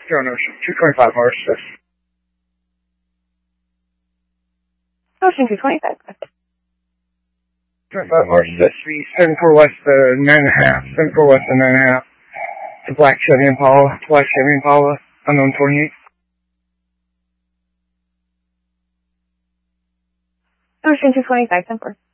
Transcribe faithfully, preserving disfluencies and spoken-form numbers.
Zero Ocean, two twenty-five horse, six. Ocean two twenty-five. twenty-five horse, six. seven four west, uh, nine and a half. seven four west, uh, nine and a half. The black Chevy Impala, black Chevy Impala, unknown twenty-eight. Ocean two twenty-five, ten four.